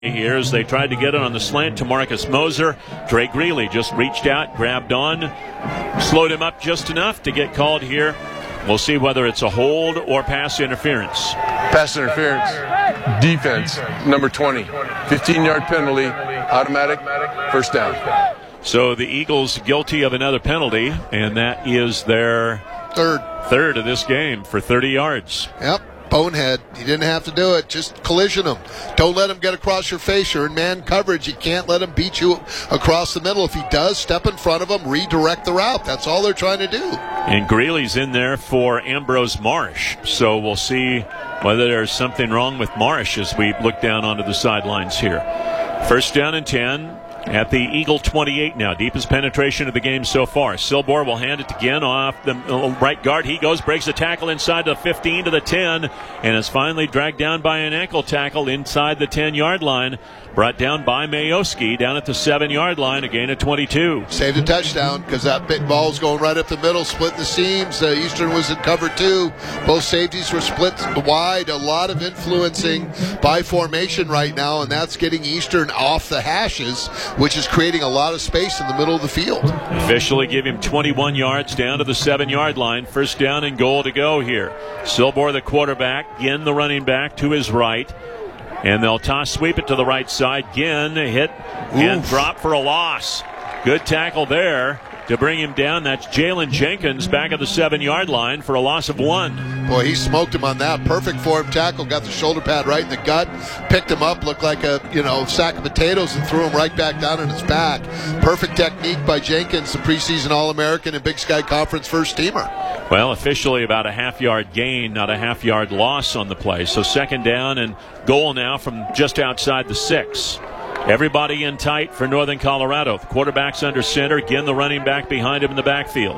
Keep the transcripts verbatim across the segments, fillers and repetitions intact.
Here as they tried to get it on the slant to Marcus Moser. Trey Greeley just reached out, grabbed on, slowed him up just enough to get called here. We'll see whether it's a hold or pass interference. Pass interference. Defense, number twenty. fifteen-yard penalty, automatic, first down. So the Eagles guilty of another penalty, and that is their third third of this game for thirty yards. Yep. Bonehead. You didn't have to do it. Just collision them. Don't let him get across your face. You're in man coverage. You can't let him beat you across the middle. If he does, step in front of him, redirect the route. That's all they're trying to do. And Greeley's in there for Ambrose Marsh. So we'll see whether there's something wrong with Marsh as we look down onto the sidelines here. First down and ten. At the Eagle twenty-eight now. Deepest penetration of the game so far. Silbor will hand it again off the right guard. He goes, breaks a tackle inside the fifteen to the ten, and is finally dragged down by an ankle tackle inside the ten-yard line. Brought down by Mayoski down at the seven-yard line, a gain of twenty-two. Saved a touchdown because that big ball's going right up the middle, split the seams. Uh, Eastern was in cover two. Both safeties were split wide. A lot of influencing by formation right now, and that's getting Eastern off the hashes, which is creating a lot of space in the middle of the field. Officially give him twenty-one yards down to the seven-yard line. First down and goal to go here. Silbor, the quarterback, Ginn, the running back, to his right. And they'll toss sweep it to the right side. Ginn hit and drop for a loss. Good tackle there to bring him down. That's Jalen Jenkins back at the seven-yard line for a loss of one. Boy, he smoked him on that. Perfect for him tackle. Got the shoulder pad right in the gut. Picked him up. Looked like a you know sack of potatoes and threw him right back down on his back. Perfect technique by Jenkins, the preseason All-American and Big Sky Conference first teamer. Well, officially about a half-yard gain, not a half-yard loss on the play. So second down and goal now from just outside the six. Everybody in tight for Northern Colorado. The quarterback's under center. Again, the running back behind him in the backfield.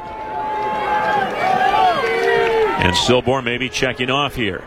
And Silbor maybe checking off here.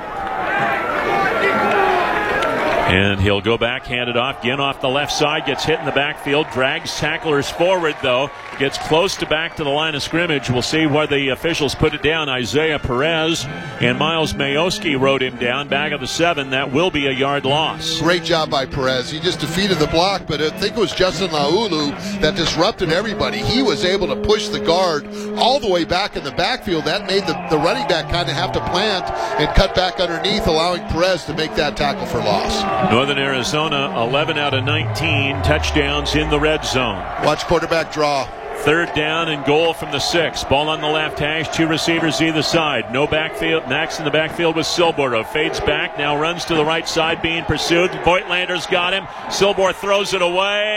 And he'll go back, hand it off. Ginn off the left side, gets hit in the backfield, drags tacklers forward, though. Gets close to back to the line of scrimmage. We'll see where the officials put it down. Isaiah Perez and Miles Mayoski rode him down. Back of the seven. That will be a yard loss. Great job by Perez. He just defeated the block, but I think it was Justin Laulu that disrupted everybody. He was able to push the guard all the way back in the backfield. That made the, the running back kind of have to plant and cut back underneath, allowing Perez to make that tackle for loss. Northern Arizona, eleven out of nineteen touchdowns in the red zone. Watch quarterback draw. Third down and goal from the six. Ball on the left hash, two receivers either side. No backfield. Max in the backfield with Silbor. Fades back, now runs to the right side being pursued. Voigtlander's got him. Silbor throws it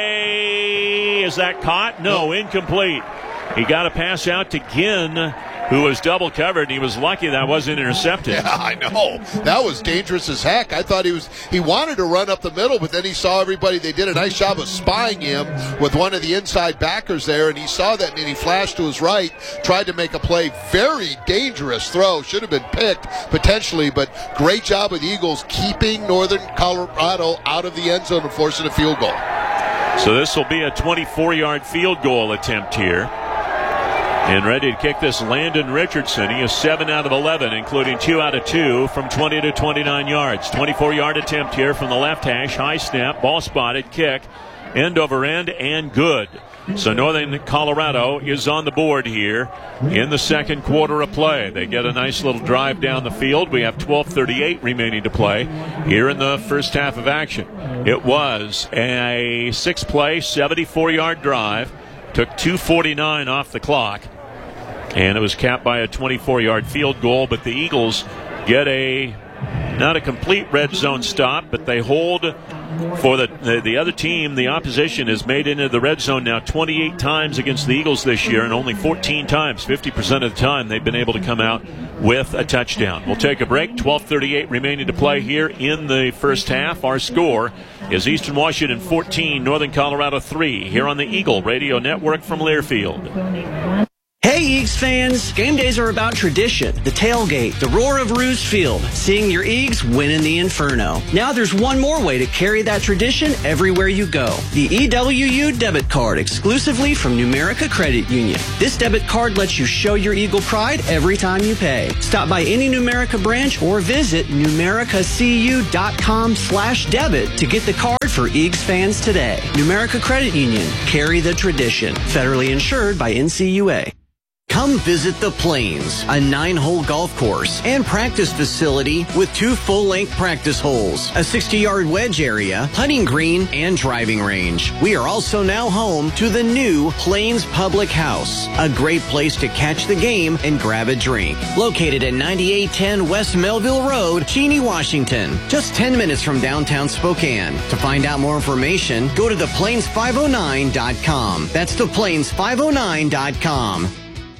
away. Is that caught? No, incomplete. He got a pass out to Ginn, who was double covered. He was lucky that wasn't intercepted. Yeah, I know. That was dangerous as heck. I thought he was he wanted to run up the middle, but then he saw everybody. They did a nice job of spying him with one of the inside backers there, and he saw that, and he flashed to his right, tried to make a play. Very dangerous throw. Should have been picked, potentially, but great job with the Eagles keeping Northern Colorado out of the end zone and forcing a field goal. So this will be a twenty-four-yard field goal attempt here. And ready to kick this, Landon Richardson. He is seven out of eleven, including two out of two from twenty to twenty-nine yards. twenty-four-yard attempt here from the left hash. High snap, ball spotted, kick, end over end, and good. So Northern Colorado is on the board here in the second quarter of play. They get a nice little drive down the field. We have twelve thirty-eight remaining to play here in the first half of action. It was a six-play, seventy-four-yard drive. Took two forty-nine off the clock. And it was capped by a twenty-four-yard field goal, but the Eagles get a, not a complete red zone stop, but they hold for the, the, the other team. The opposition has made it into the red zone now twenty-eight times against the Eagles this year, and only fourteen times, fifty percent of the time, they've been able to come out with a touchdown. We'll take a break. twelve thirty-eight remaining to play here in the first half. Our score is Eastern Washington fourteen, Northern Colorado three, here on the Eagle Radio Network from Learfield. Hey, Eags fans! Game days are about tradition, the tailgate, the roar of Roos Field, seeing your Eags win in the Inferno. Now there's one more way to carry that tradition everywhere you go. The E W U debit card, exclusively from Numerica Credit Union. This debit card lets you show your Eagle pride every time you pay. Stop by any Numerica branch or visit numericacu.com slash debit to get the card for Eags fans today. Numerica Credit Union. Carry the tradition. Federally insured by N C U A. Come visit The Plains, a nine-hole golf course and practice facility with two full-length practice holes, a sixty-yard wedge area, putting green, and driving range. We are also now home to the new Plains Public House, a great place to catch the game and grab a drink. Located at ninety-eight ten West Melville Road, Cheney, Washington, just ten minutes from downtown Spokane. To find out more information, go to the plains five oh nine dot com. That's the plains five oh nine dot com.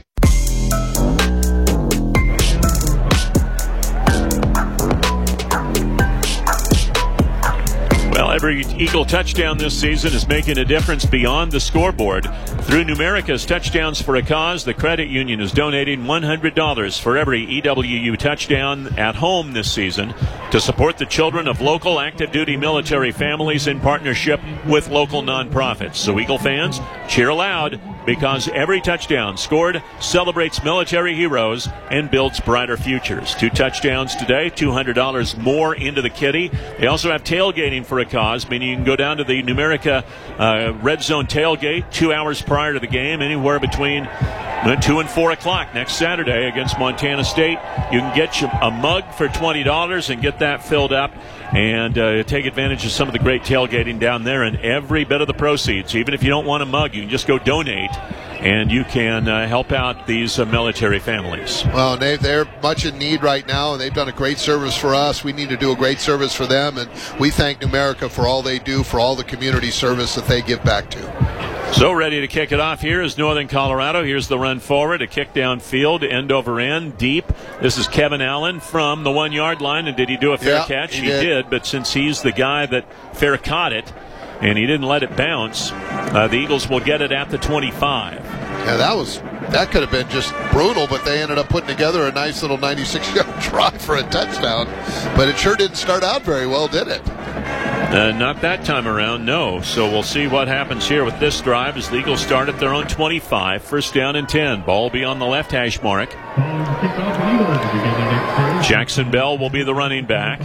Well, every Eagle touchdown this season is making a difference beyond the scoreboard. Through Numerica's Touchdowns for a Cause, the credit union is donating one hundred dollars for every E W U touchdown at home this season to support the children of local active duty military families in partnership with local nonprofits. So Eagle fans, cheer aloud, because every touchdown scored celebrates military heroes and builds brighter futures. Two touchdowns today, two hundred dollars more into the kitty. They also have tailgating for a cause, meaning you can go down to the Numerica uh, Red Zone tailgate two hours prior to the game, anywhere between uh, two and four o'clock next Saturday against Montana State. You can get you a mug for twenty dollars and get that filled up and uh, take advantage of some of the great tailgating down there, and every bit of the proceeds, even if you don't want a mug, you can just go donate and you can uh, help out these uh, military families. Well, they, they're much in need right now, and they've done a great service for us. We need to do a great service for them, and we thank Numerica for all they do, for all the community service that they give back to. So ready to kick it off here is Northern Colorado. Here's the run forward, a kick downfield, end over end, deep. This is Kevin Allen from the one-yard line, and did he do a fair yeah, catch? He, he did. did, but since he's the guy that fair caught it, and he didn't let it bounce, uh, the Eagles will get it at the twenty-five. Yeah, that was that could have been just brutal, but they ended up putting together a nice little ninety-six yard drive for a touchdown. But it sure didn't start out very well, did it? Uh, not that time around, no. So we'll see what happens here with this drive as the Eagles start at their own twenty-five. First down and ten. Ball will be on the left hash mark. Jackson Bell will be the running back.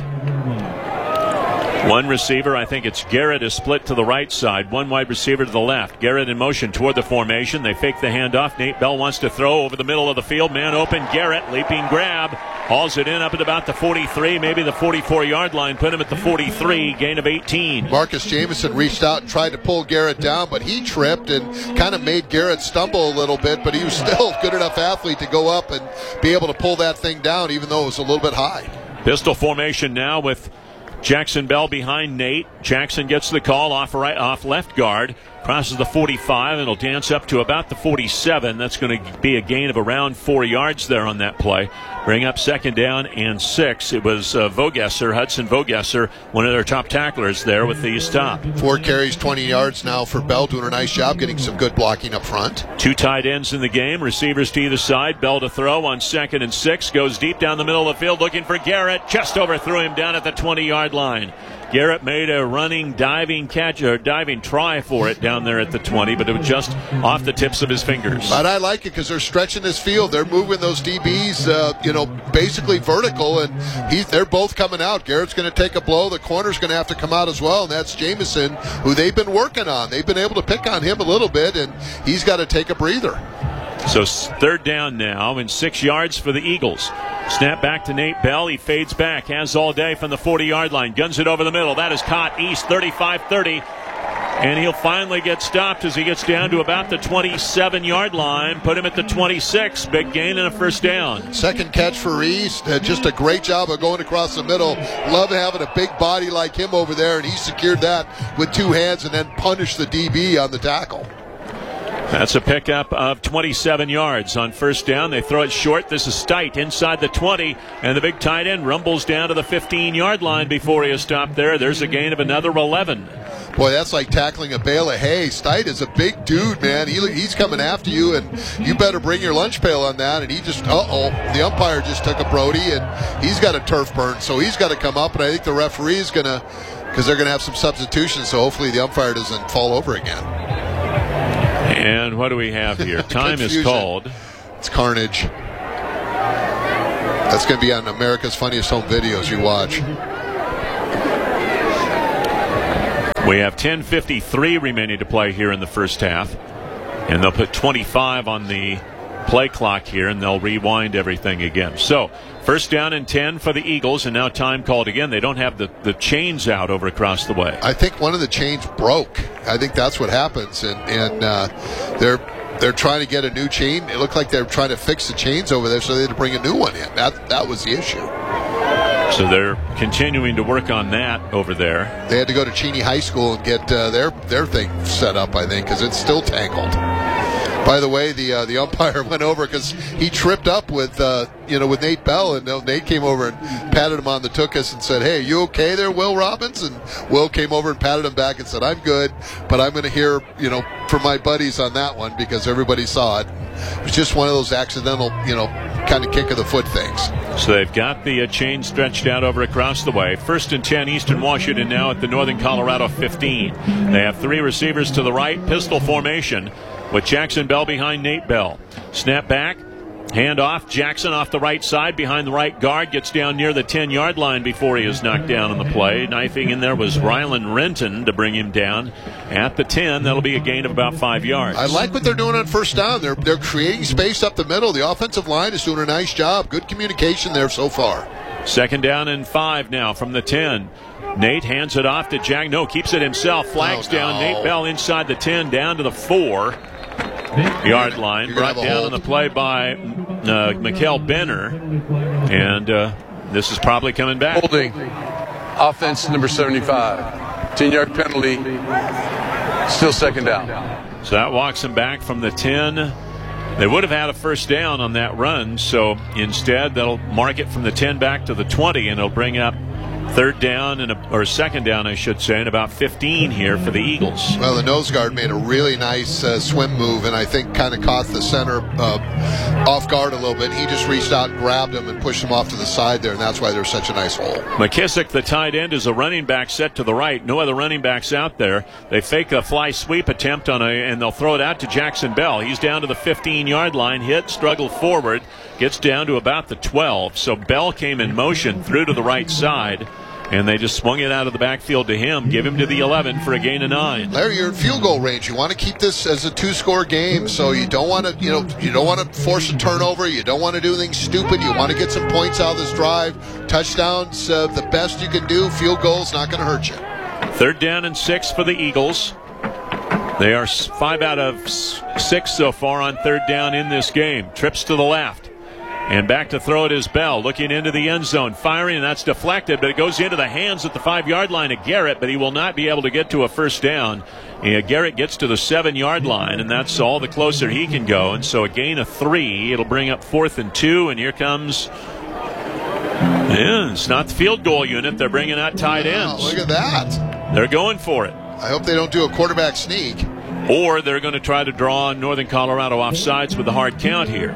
One receiver, I think it's Garrett, is split to the right side. One wide receiver to the left. Garrett in motion toward the formation. They fake the handoff. Nate Bell wants to throw over the middle of the field. Man open. Garrett, leaping grab. Hauls it in up at about the forty-three, maybe the forty-four yard line. Put him at the forty-three, gain of eighteen. Marcus Jamison reached out and tried to pull Garrett down, but he tripped and kind of made Garrett stumble a little bit, but he was still a good enough athlete to go up and be able to pull that thing down, even though it was a little bit high. Pistol formation now with Jackson Bell behind Nate. Jackson gets the call off right, off left guard. Crosses the forty-five and will dance up to about the forty-seven. That's going to be a gain of around four yards there on that play. Bring up second down and six. It was uh, Vogesser, Hudson Vogesser, one of their top tacklers there with the stop. Four carries, twenty yards now for Bell, doing a nice job getting some good blocking up front. Two tight ends in the game. Receivers to either side. Bell to throw on second and six. Goes deep down the middle of the field looking for Garrett. Just overthrew him down at the twenty yard line. Garrett made a running, diving catch, or diving try for it down there at the twenty, but it was just off the tips of his fingers. But I like it because they're stretching this field. They're moving those D Bs, uh, you know, basically vertical, and he's, they're both coming out. Garrett's going to take a blow. The corner's going to have to come out as well, and that's Jamison, who they've been working on. They've been able to pick on him a little bit, and he's got to take a breather. So third down now and six yards for the Eagles. Snap back to Nate Bell. He fades back. Has all day from the forty yard line. Guns it over the middle. That is caught east, thirty-five thirty. And he'll finally get stopped as he gets down to about the twenty-seven yard line. Put him at the twenty-six. Big gain and a first down. Second catch for East. Uh, just a great job of going across the middle. Love having a big body like him over there, and he secured that with two hands and then punished the D B on the tackle. That's a pickup of twenty-seven yards on first down. They throw it short. This is Stite inside the twenty, and the big tight end rumbles down to the fifteen yard line before he is stopped there. There's a gain of another eleven. Boy, that's like tackling a bale of hay. Stite is a big dude, man. He, he's coming after you, and you better bring your lunch pail on that. And he just, uh-oh, the umpire just took a Brody, and he's got a turf burn, so he's got to come up. And I think the referee is going to, because they're going to have some substitutions, so hopefully the umpire doesn't fall over again. And what do we have here? Time is called. It's carnage. That's going to be on America's Funniest Home Videos you watch. We have ten fifty-three remaining to play here in the first half. And they'll put twenty-five on the play clock here, and they'll rewind everything again. So, first down and ten for the Eagles, and now time called again. They don't have the, the chains out over across the way. I think one of the chains broke. I think that's what happens. And, and uh, they're they're trying to get a new chain. It looked like they're trying to fix the chains over there, so they had to bring a new one in. That, that was the issue. So they're continuing to work on that over there. They had to go to Cheney High School and get uh, their their thing set up, I think, because it's still tangled. By the way, the uh, the umpire went over because he tripped up with uh, you know with Nate Bell, and uh, Nate came over and patted him on the tuchus and said, "Hey, you okay there, Will Robbins?" And Will came over and patted him back and said, "I'm good, but I'm going to hear you know from my buddies on that one because everybody saw it." It was just one of those accidental you know kind of kick of the foot things. So they've got the uh, chain stretched out over across the way. First and ten, Eastern Washington now at the Northern Colorado fifteen. They have three receivers to the right, pistol formation, with Jackson Bell behind Nate Bell. Snap back, hand off. Jackson off the right side behind the right guard. Gets down near the ten-yard line before he is knocked down on the play. Knifing in there was Rylan Renton to bring him down at the ten. That'll be a gain of about five yards. I like what they're doing on first down. They're, they're creating space up the middle. The offensive line is doing a nice job. Good communication there so far. Second down and five now from the ten. Nate hands it off to Jack. No, keeps it himself. Flags oh, no. down. Nate Bell inside the ten, down to the four. Yard line. Brought down on the play by uh, Mikael Benner. And uh, this is probably coming back. Holding. Offense number seventy-five. ten-yard penalty. Still second down. So that walks him back from the ten. They would have had a first down on that run. So instead, they'll mark it from the ten back to the twenty, and it'll bring up third down, and a, or second down, I should say, and about fifteen here for the Eagles. Well, the nose guard made a really nice uh, swim move, and I think kind of caught the center uh, off guard a little bit. He just reached out and grabbed him and pushed him off to the side there, and that's why there's such a nice hole. McKissick, the tight end, is a running back set to the right. No other running backs out there. They fake a fly sweep attempt on a, and they'll throw it out to Jackson Bell. He's down to the fifteen-yard line, hit, struggled forward, gets down to about the twelve. So Bell came in motion through to the right side, and they just swung it out of the backfield to him, give him to the eleven for a gain of nine. Larry, you're in field goal range. You want to keep this as a two-score game, so you don't want to, you know, you don't want to force a turnover. You don't want to do anything stupid. You want to get some points out of this drive. Touchdowns, uh, the best you can do. Field goals not going to hurt you. Third down and six for the Eagles. They are five out of six so far on third down in this game. Trips to the left. And back to throw it is Bell, looking into the end zone, firing, and that's deflected, but it goes into the hands at the five-yard line of Garrett, but he will not be able to get to a first down. And Garrett gets to the seven-yard line, and that's all the closer he can go. And so a gain of three. It'll bring up fourth and two, and here comes... Yeah, it's not the field goal unit. They're bringing out tight ends. Wow, look at that. They're going for it. I hope they don't do a quarterback sneak. Or they're going to try to draw on Northern Colorado offsides with a hard count here.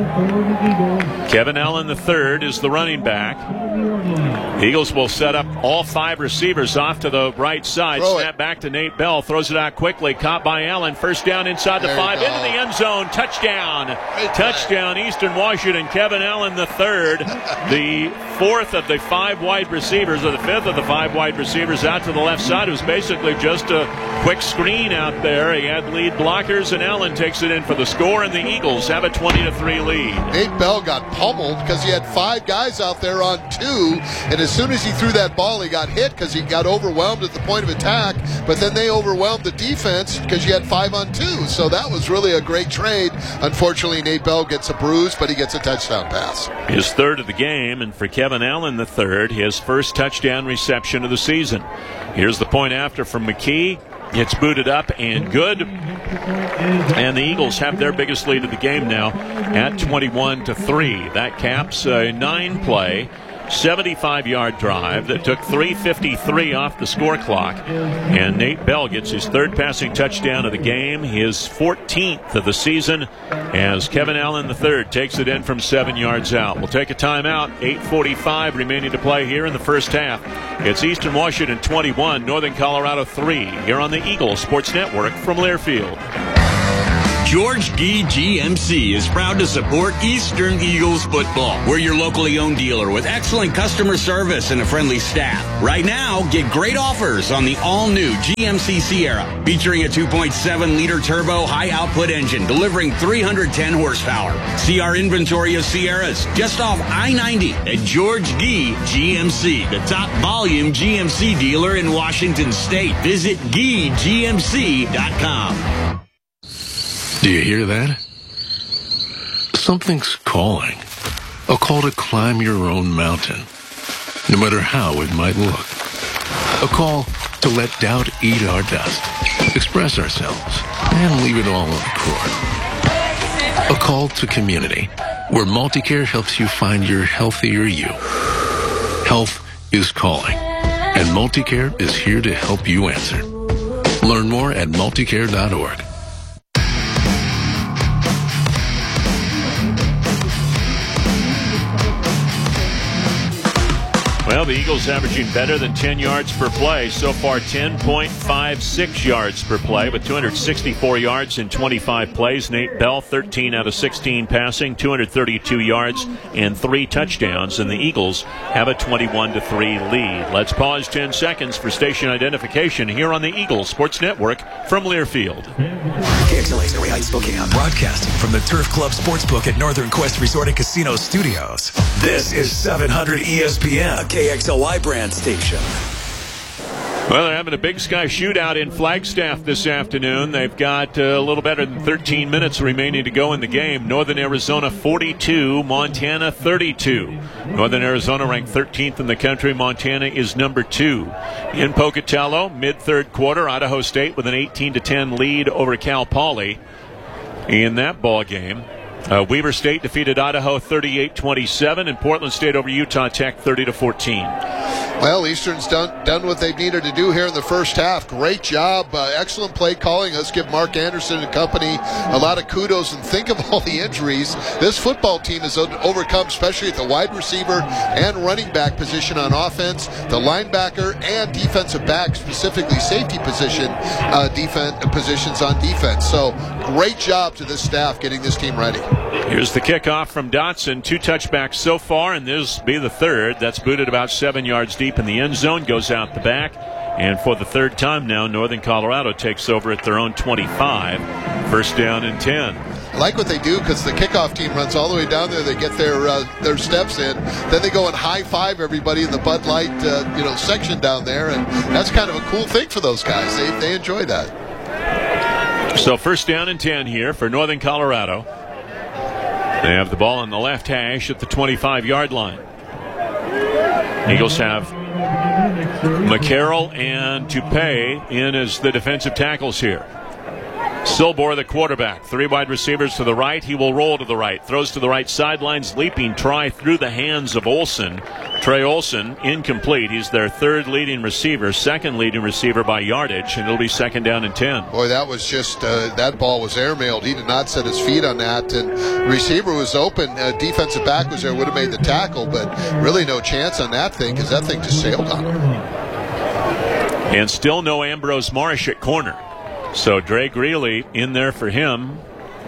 Kevin Allen the third is the running back. Eagles will set up all five receivers off to the right side. Throw Snap it. back to Nate Bell. Throws it out quickly. Caught by Allen. First down inside the There you five. go. Into the end zone. Touchdown. Great Touchdown Eastern Washington. Kevin Allen the third. The fourth of the five wide receivers, or the fifth of the five wide receivers out to the left side. It was basically just a quick screen out there. He had lead blockers, and Allen takes it in for the score, and the Eagles have a twenty to three lead. Nate Bell got pummeled because he had five guys out there on two, and as soon as he threw that ball, he got hit because he got overwhelmed at the point of attack, but then they overwhelmed the defense because you had five on two, so that was really a great trade. Unfortunately, Nate Bell gets a bruise, but he gets a touchdown pass. His third of the game, and for Kevin Allen the third, his first touchdown reception of the season. Here's the point after from McKee. It's booted up and good. And the Eagles have their biggest lead of the game now at twenty-one to three. That caps a nine play seventy-five yard drive that took three fifty-three off the score clock. And Nate Bell gets his third passing touchdown of the game, his fourteenth of the season, as Kevin Allen the third takes it in from seven yards out. We'll take a timeout. eight forty-five remaining to play here in the first half. It's Eastern Washington twenty-one, Northern Colorado three, here on the Eagle Sports Network from Learfield. George Gee G M C is proud to support Eastern Eagles football. We're your locally owned dealer with excellent customer service and a friendly staff. Right now, get great offers on the all-new G M C Sierra, featuring a two point seven liter turbo high-output engine delivering three hundred ten horsepower. See our inventory of Sierras just off I ninety at George Gee G M C, the top volume G M C dealer in Washington State. Visit Gee G M C dot com. Do you hear that? Something's calling. A call to climb your own mountain, no matter how it might look. A call to let doubt eat our dust, express ourselves, and leave it all on the court. A call to community, where Multicare helps you find your healthier you. Health is calling, and Multicare is here to help you answer. Learn more at multicare dot org. Well, the Eagles averaging better than ten yards per play. So far, ten point five six yards per play with two hundred sixty-four yards in twenty-five plays. Nate Bell, thirteen out of sixteen passing, two hundred thirty-two yards and three touchdowns. And the Eagles have a twenty-one to three lead. Let's pause ten seconds for station identification here on the Eagles Sports Network from Learfield. K X L A Surrey Heights, Spokane, broadcasting from the Turf Club Sportsbook at Northern Quest Resort and Casino Studios. This is seven hundred E S P N, K X L Y brand station. Well, they're having a Big Sky shootout in Flagstaff this afternoon. They've got uh, a little better than thirteen minutes remaining to go in the game. Northern Arizona forty-two, Montana thirty-two. Northern Arizona ranked thirteenth in the country. Montana is number two. In Pocatello, mid-third quarter, Idaho State with an eighteen to ten lead over Cal Poly. In that ball game, Uh, Weber State defeated Idaho thirty-eight twenty-seven, and Portland State over Utah Tech thirty to fourteen. Well, Eastern's done done what they've needed to do here in the first half. Great job. Uh, excellent play calling. Let's give Mark Anderson and company a lot of kudos, and think of all the injuries this football team has overcome, especially at the wide receiver and running back position on offense, the linebacker and defensive back, specifically safety position uh, defense positions on defense. So great job to this staff getting this team ready. Here's the kickoff from Dotson. Two touchbacks so far, and this will be the third. That's booted about seven yards deep in the end zone, goes out the back. And for the third time now, Northern Colorado takes over at their own twenty-five. First down and ten. I like what they do because the kickoff team runs all the way down there. They get their uh, their steps in. Then they go and high-five everybody in the Bud Light uh, you know, section down there. And that's kind of a cool thing for those guys. They, they enjoy that. So first down and ten here for Northern Colorado. They have the ball on the left hash at the twenty-five yard line. Eagles have McCarroll and Toupee in as the defensive tackles here. Silbor, the quarterback. Three wide receivers to the right. He will roll to the right. Throws to the right sidelines. Leaping try through the hands of Olsen. Trey Olsen, incomplete. He's their third leading receiver, second leading receiver by yardage, and it'll be second down and ten. Boy, that was just, uh, that ball was airmailed. He did not set his feet on that, and receiver was open. Uh, defensive back was there, would have made the tackle, but really no chance on that thing because that thing just sailed on him. And still no Ambrose Marsh at corner. So Dre Greeley in there for him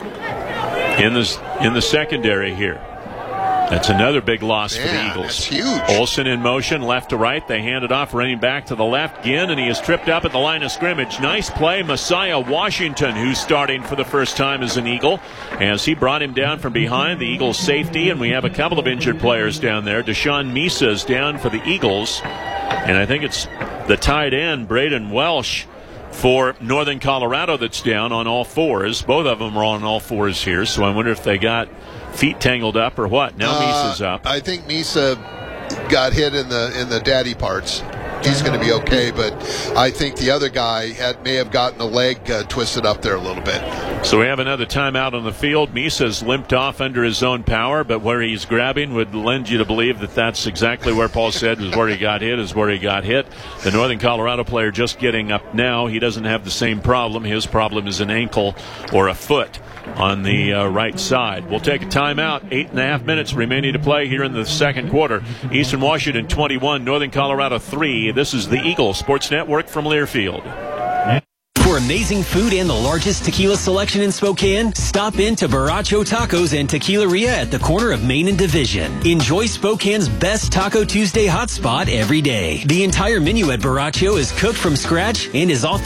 in the, in the secondary here. That's another big loss Man, for the Eagles. That's huge. Olsen in motion, left to right. They hand it off, running back to the left. Ginn, and he is tripped up at the line of scrimmage. Nice play, Messiah Washington, who's starting for the first time as an Eagle, as he brought him down from behind, the Eagles safety, and we have a couple of injured players down there. Deshaun Misa's down for the Eagles, and I think it's the tight end, Braden Welsh, for Northern Colorado that's down on all fours. Both of them are on all fours here, so I wonder if they got feet tangled up or what. Now uh, Misa's up. I think Misa got hit in the in the daddy parts. He's going to be okay, but I think the other guy had, may have gotten a leg uh, twisted up there a little bit. So we have another timeout on the field. Misa's limped off under his own power, but where he's grabbing would lend you to believe that that's exactly where Paul said was where he got hit, is where he got hit. The Northern Colorado player just getting up now. He doesn't have the same problem. His problem is an ankle or a foot on the uh, right side. We'll take a timeout. Eight and a half minutes remaining to play here in the second quarter. Eastern Washington twenty-one, Northern Colorado three. This is the Eagle Sports Network from Learfield. For amazing food and the largest tequila selection in Spokane, stop in to Borracho Tacos and Tequileria at the corner of Main and Division. Enjoy Spokane's best Taco Tuesday hotspot every day. The entire menu at Borracho is cooked from scratch and is authentic.